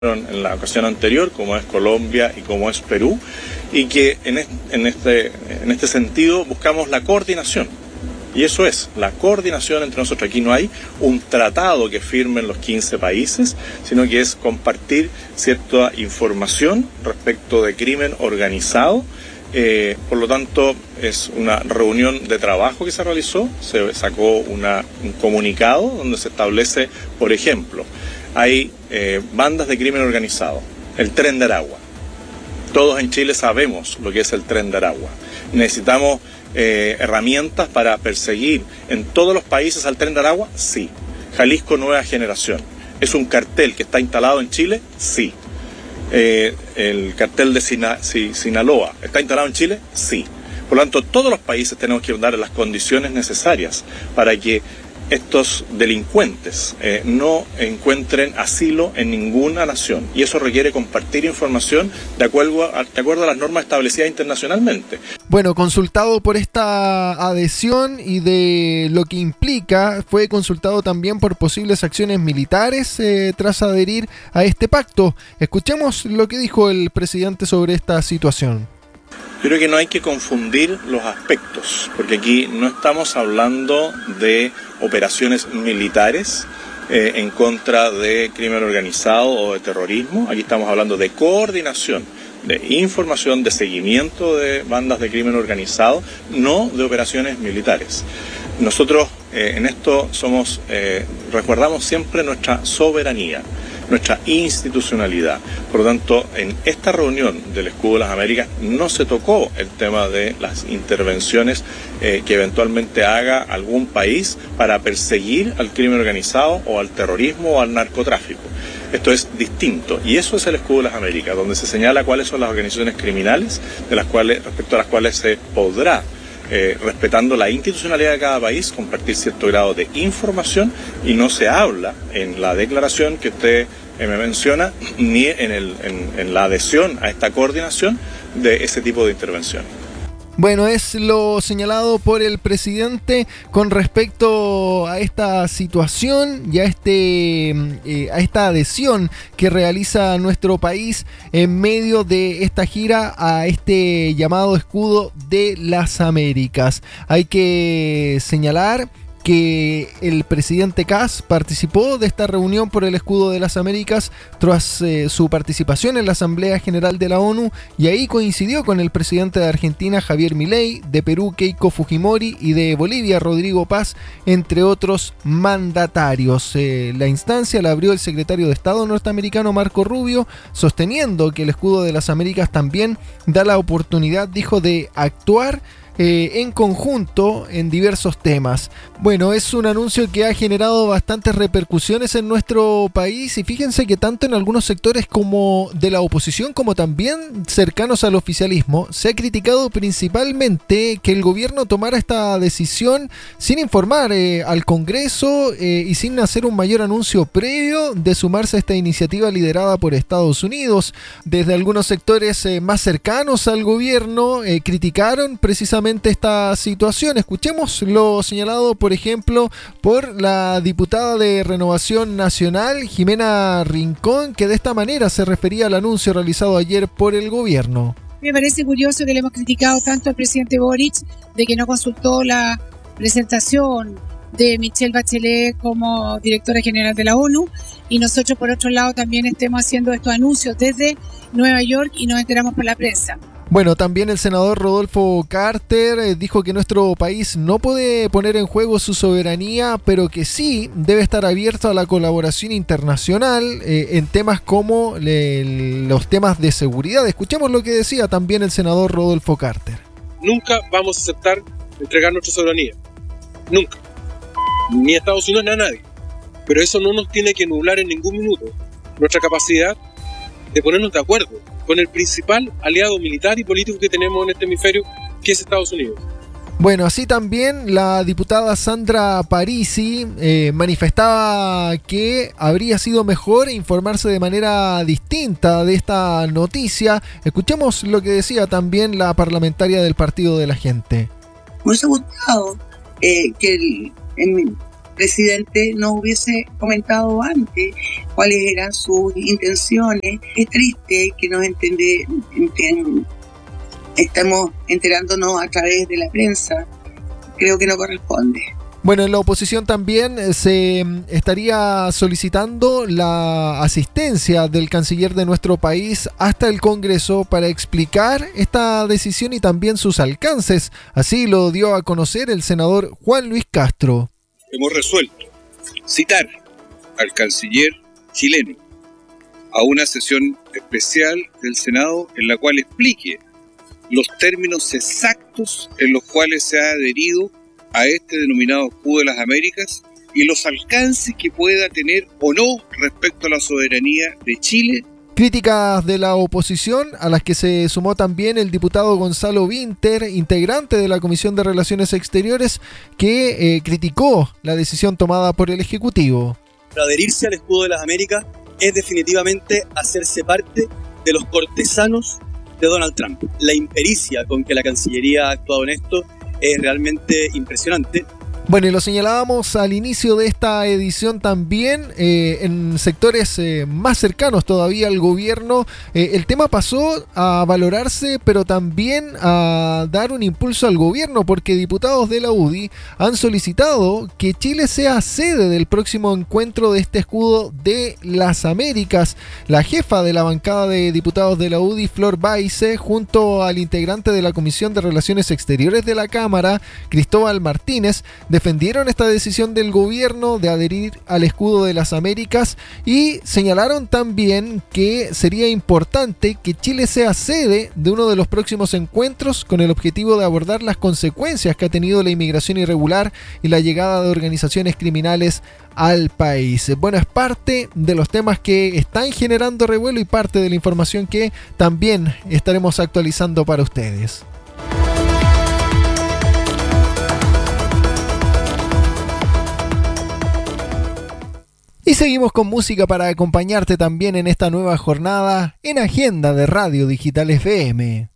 en la ocasión anterior, como es Colombia y como es Perú, y que en este sentido buscamos la coordinación. Y eso es, la coordinación entre nosotros. Aquí no hay un tratado que firmen los 15 países, sino que es compartir cierta información respecto de crimen organizado. Por lo tanto, es una reunión de trabajo que se realizó, se sacó un comunicado donde se establece, por ejemplo, hay bandas de crimen organizado, el Tren de Aragua. Todos en Chile sabemos lo que es el Tren de Aragua. Necesitamos herramientas para perseguir en todos los países al Tren de Aragua, sí. Jalisco Nueva Generación, ¿es un cartel que está instalado en Chile? Sí. El cartel de Sinaloa, ¿está instalado en Chile? Sí. Por lo tanto, todos los países tenemos que dar las condiciones necesarias para que estos delincuentes no encuentren asilo en ninguna nación. Y eso requiere compartir información de acuerdo a las normas establecidas internacionalmente. Bueno, consultado por esta adhesión y de lo que implica, fue consultado también por posibles acciones militares tras adherir a este pacto. Escuchemos lo que dijo el presidente sobre esta situación. Yo creo que no hay que confundir los aspectos, porque aquí no estamos hablando de operaciones militares en contra de crimen organizado o de terrorismo. Aquí estamos hablando de coordinación, de información, de seguimiento de bandas de crimen organizado, no de operaciones militares. Nosotros en esto resguardamos siempre nuestra soberanía, nuestra institucionalidad. Por lo tanto, en esta reunión del Escudo de las Américas no se tocó el tema de las intervenciones que eventualmente haga algún país para perseguir al crimen organizado o al terrorismo o al narcotráfico. Esto es distinto, y eso es el Escudo de las Américas, donde se señala cuáles son las organizaciones criminales respecto a las cuales se podrá, respetando la institucionalidad de cada país, compartir cierto grado de información, y no se habla en la declaración que usted me menciona, ni en la adhesión a esta coordinación de ese tipo de intervención. Bueno, es lo señalado por el presidente con respecto a esta situación y a esta adhesión que realiza nuestro país en medio de esta gira a este llamado Escudo de las Américas. Hay que señalar que el presidente Kast participó de esta reunión por el Escudo de las Américas tras su participación en la Asamblea General de la ONU, y ahí coincidió con el presidente de Argentina, Javier Milei, de Perú, Keiko Fujimori, y de Bolivia, Rodrigo Paz, entre otros mandatarios. La instancia la abrió el secretario de Estado norteamericano Marco Rubio, sosteniendo que el Escudo de las Américas también da la oportunidad, dijo, de actuar en conjunto en diversos temas. Bueno, es un anuncio que ha generado bastantes repercusiones en nuestro país, y fíjense que tanto en algunos sectores como de la oposición como también cercanos al oficialismo se ha criticado principalmente que el gobierno tomara esta decisión sin informar al Congreso y sin hacer un mayor anuncio previo de sumarse a esta iniciativa liderada por Estados Unidos. Desde algunos sectores más cercanos al gobierno criticaron precisamente esta situación. Escuchemos lo señalado, por ejemplo, por la diputada de Renovación Nacional, Jimena Rincón, que de esta manera se refería al anuncio realizado ayer por el gobierno. Me parece curioso que le hemos criticado tanto al presidente Boric de que no consultó la presentación de Michelle Bachelet como directora general de la ONU, y nosotros por otro lado también estemos haciendo estos anuncios desde Nueva York y nos enteramos por la prensa. Bueno, también el senador Rodolfo Carter dijo que nuestro país no puede poner en juego su soberanía, pero que sí debe estar abierto a la colaboración internacional en temas como los temas de seguridad. Escuchemos lo que decía también el senador Rodolfo Carter. Nunca vamos a aceptar entregar nuestra soberanía. Nunca. Ni a Estados Unidos ni a nadie. Pero eso no nos tiene que nublar en ningún minuto nuestra capacidad de ponernos de acuerdo con el principal aliado militar y político que tenemos en este hemisferio, que es Estados Unidos. Bueno, así también la diputada Sandra Parisi manifestaba que habría sido mejor informarse de manera distinta de esta noticia. Escuchemos lo que decía también la parlamentaria del Partido de la Gente. Me hubiese gustado que presidente nos hubiese comentado antes cuáles eran sus intenciones. Es triste que nos estamos enterándonos a través de la prensa. Creo que no corresponde. Bueno, en la oposición también se estaría solicitando la asistencia del canciller de nuestro país hasta el Congreso para explicar esta decisión y también sus alcances. Así lo dio a conocer el senador Juan Luis Castro. Hemos resuelto citar al canciller chileno a una sesión especial del Senado en la cual explique los términos exactos en los cuales se ha adherido a este denominado escudo de las Américas y los alcances que pueda tener o no respecto a la soberanía de Chile. Críticas de la oposición, a las que se sumó también el diputado Gonzalo Vinter, integrante de la Comisión de Relaciones Exteriores, que criticó la decisión tomada por el Ejecutivo. Adherirse al escudo de las Américas es definitivamente hacerse parte de los cortesanos de Donald Trump. La impericia con que la Cancillería ha actuado en esto es realmente impresionante. Bueno, y lo señalábamos al inicio de esta edición también, en sectores más cercanos todavía al gobierno, el tema pasó a valorarse, pero también a dar un impulso al gobierno, porque diputados de la UDI han solicitado que Chile sea sede del próximo encuentro de este escudo de las Américas. La jefa de la bancada de diputados de la UDI, Flor Baize, junto al integrante de la Comisión de Relaciones Exteriores de la Cámara, Cristóbal Martínez, defendieron esta decisión del gobierno de adherir al escudo de las Américas y señalaron también que sería importante que Chile sea sede de uno de los próximos encuentros con el objetivo de abordar las consecuencias que ha tenido la inmigración irregular y la llegada de organizaciones criminales al país. Bueno, es parte de los temas que están generando revuelo y parte de la información que también estaremos actualizando para ustedes. Y seguimos con música para acompañarte también en esta nueva jornada en Agenda de Radio Digital FM.